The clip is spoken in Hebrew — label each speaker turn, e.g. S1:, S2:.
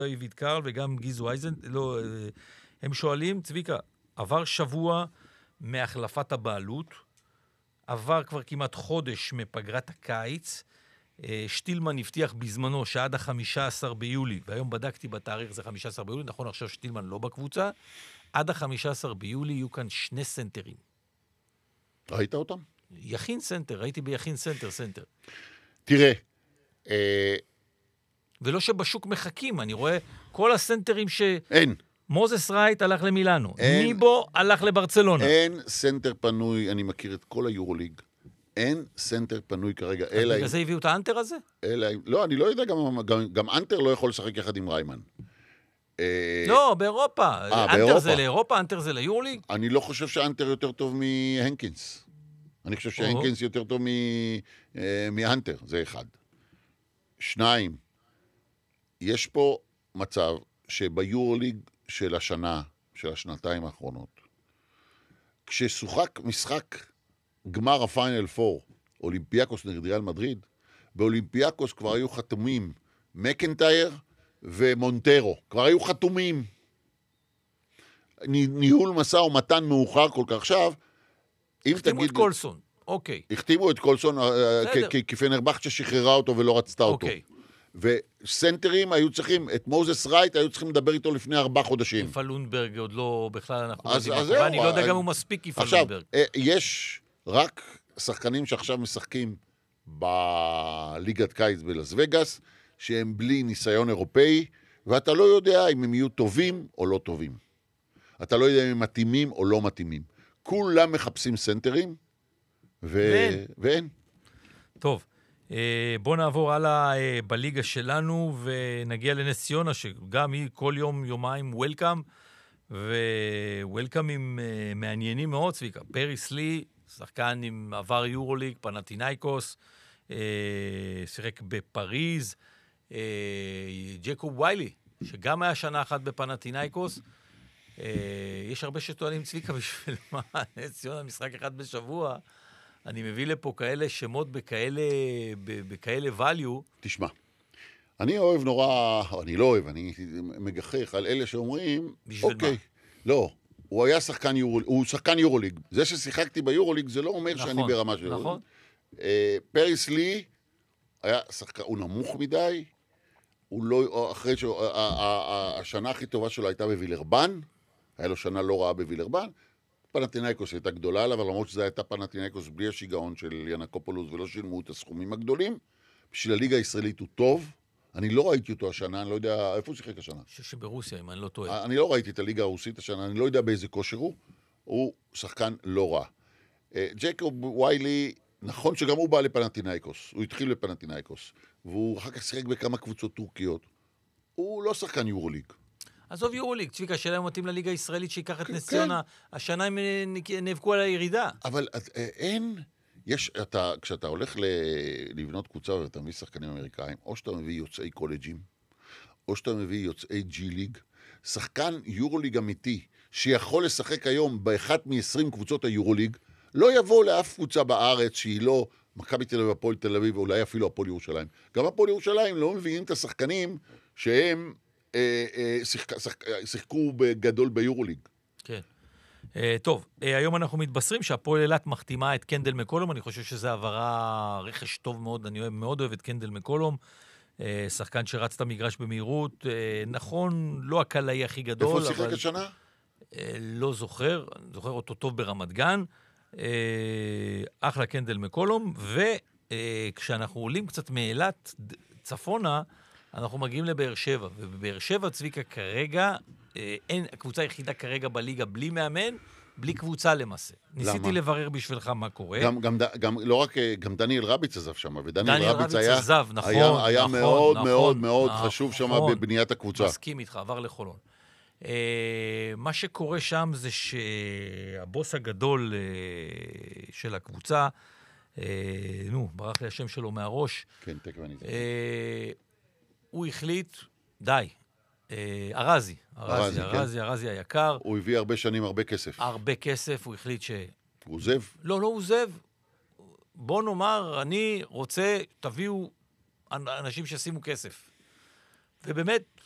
S1: איבית קרל וגם גיזו אייזן, לא, הם שואלים, צביקה, עבר שבוע מהחלפת הבעלות, עבר כבר כמעט חודש מפגרת הקיץ, שטילמן הבטיח בזמנו שעד ה-15 ביולי, והיום בדקתי בתאריך זה 15 ביולי, נכון עכשיו שטילמן לא בקבוצה, עד ה-15 ביולי יהיו כאן 2 סנטרים.
S2: ראית אותם?
S1: יכין סנטר, ראיתי ביכין סנטר.
S2: תראה,
S1: ולא שבשוק מחכים, אני רואה כל הסנטרים
S2: אין.
S1: מוזס רייט הלך למילאנו, ניבו הלך לברצלונה.
S2: אין סנטר פנוי, אני מכיר את כל היורוליג, אין סנטר פנוי כרגע.
S1: בגלל זה הביאו את האנטר הזה?
S2: לא, אני לא יודע, גם אנטר לא יכול לשחק יחד עם ריימן.
S1: לא, באירופה. אנטר זה לאירופה, אנטר זה ליורוליג?
S2: אני לא חושב שאנטר יותר טוב מהנקינס. אני חושב שהנקינס יותר טוב מאנטר, זה אחד. 2, יש פה מצב שביורוליג של השנה, של השנתיים האחרונות, כששוחק משחק גמר הפיינל 4, אולימפיאקוס נגד ריאל מדריד, באולימפיאקוס כבר היו חתומים מקנטייר ומונטרו, כבר היו חתומים. ניהול משא ומתן מאוחר כל כך עכשיו,
S1: החתימו את קולסון, אוקיי.
S2: החתימו את קולסון, כי פנרבכצ'ה שחררה אותו ולא רצתה אותו.
S1: אוקיי.
S2: וסנטרים היו צריכים, את מוזס רייט היו צריכים לדבר איתו לפני 4 חודשים.
S1: יפה לונדברג עוד לא, בכלל אנחנו
S2: ואני
S1: לא יודע גם הוא מספיק יפה לונדברג.
S2: עכשיו, יש רק שחקנים שעכשיו משחקים בליגת קיץ בלס וגאס, שהם בלי ניסיון אירופאי, ואתה לא יודע אם הם יהיו טובים או לא טובים. אתה לא יודע אם הם מתאימים או לא מתאימים. כולם מחפשים סנטרים, ואין.
S1: טוב. בוא נעבור הלאה בליגה שלנו ונגיע לנס ציונה שגם היא כל יום יומיים וולקאם ווולקאמים מעניינים מאוד צביקה. פריס לי, שחקן עם עבר יורוליג, פנתינייקוס, שיחק בפריז, ג'קוב ויילי שגם היה שנה אחת בפנתינייקוס. יש הרבה שטוענים צביקה בשביל מה נס ציונה משחק אחד בשבוע. אני מביא לפה כאלה שמות בכאלה value.
S2: תשמע, אני אוהב נורא, אני לא אוהב, אני מגחך על אלה שאומרים, אוקיי, לא, הוא היה שחקן יורוליג, הוא שחקן יורוליג. זה ששיחקתי ביורוליג זה לא אומר שאני ברמה שלו.
S1: נכון.
S2: פריס לי, הוא נמוך מדי, הוא לא, אחרי השנה הכי טובה שלו הייתה בווילרבן, היה לו שנה לא רעה בווילרבן, פנתינייקוס הייתה גדולה עליו, אבל למרות שזה הייתה פנתינייקוס בלי השיגעון של ינקופולוס ולא שילמו את הסכומים הגדולים, בשביל הליגה הישראלית הוא טוב, אני לא ראיתי אותו השנה, אני לא יודע, איפה הוא שיחק השנה?
S1: שברוסיה, אם אני לא טועה.
S2: אני לא ראיתי את הליגה הרוסית השנה, אני לא יודע באיזה כושר הוא שחקן לא רע. ג'קוב ויילי, נכון שגם הוא בא לפנתינייקוס, הוא התחיל לפנתינייקוס, והוא אחר כך שיחק בכמה קבוצות טורקיות, הוא לא שחקן יורוליג.
S1: עזוב יורוליג, צביקה, שאלה הם מתאים לליגה הישראלית שיקח את נס ציונה, השנה הם נאבקו על הירידה.
S2: אבל אין, כשאתה הולך לבנות קבוצה ואתה מביא שחקנים אמריקאים, או שאתה מביא יוצאי קולג'ים, או שאתה מביא יוצאי ג'י ליג, שחקן יורוליג אמיתי, שיכול לשחק היום באחת מ-20 קבוצות היורוליג, לא יבוא לאף קבוצה בארץ שהיא לא מכבי תל אביב, הפועל תל אביב, ואולי אפילו הפועל ירושלים. גם הפועל ירושלים לא מביאים את השחקנים שהם שיחקו בגדול ביורוליג.
S1: כן. טוב, היום אנחנו מתבשרים שהפועל אילת מחתימה את קנדל מקולום, אני חושב שזה עברה רכש טוב מאוד, אני מאוד אוהב את קנדל מקולום, שחקן שרץ את המגרש במהירות, נכון, לא הקלעי הכי גדול.
S2: איפה שיחק השנה?
S1: לא זוכר, אני זוכר אותו טוב ברמת גן, אחלה קנדל מקולום, וכשאנחנו עולים קצת מאילת צפונה, אנחנו מגיעים לבאר שבע, ובבאר שבע צביקה כרגע, אין, הקבוצה היחידה כרגע בליגה בלי מאמן, בלי קבוצה למעשה. ניסיתי לברר בשבילך מה קורה.
S2: גם לא רק, גם דניאל רביץ עזב שם, ודניאל רביץ היה מאוד מאוד חשוב שם בבניית הקבוצה.
S1: מסכים איתך, עבר לחולון. מה שקורה שם זה שהבוס הגדול של הקבוצה, ברח לי השם שלו מהראש,
S2: כן, תכף אני זוכר.
S1: הוא החליט, די, ארזי היקר.
S2: הוא הביא הרבה שנים, הרבה כסף.
S1: הרבה כסף, הוא החליט ש...
S2: הוא עוזב?
S1: לא עוזב. בוא נאמר, אני רוצה, תביאו אנשים שישימו כסף. ובאמת,